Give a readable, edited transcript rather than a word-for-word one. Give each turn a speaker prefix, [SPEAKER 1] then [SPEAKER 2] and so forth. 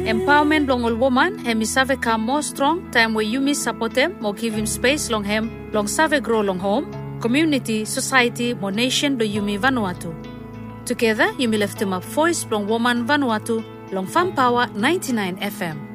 [SPEAKER 1] Empowerment long all woman, hemi save come more strong, time where you miss support them, more give him space long him, long save grow long home, community, society, more nation do Yumi Vanuatu. Together, Yumi left him up voice long woman Vanuatu, long Fam Power 99 FM.